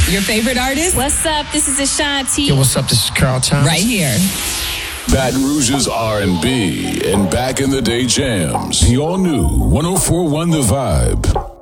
Your favorite artist? What's up? This is Ashanti. Yo, what's up? This is Carl Thomas. Right here. Baton Rouge's R&B and back in the day jams. The all new 104.1 The Vibe.